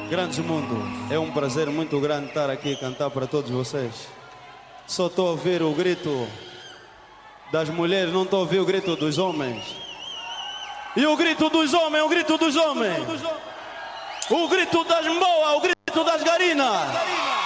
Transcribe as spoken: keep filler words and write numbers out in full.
Grandes Mundo, é um prazer muito grande estar aqui e cantar para todos vocês. Só estou a ouvir o grito das mulheres, não estou a ouvir o grito dos homens. E o grito dos homens, o grito dos homens. O grito das mboas, o grito das garinas.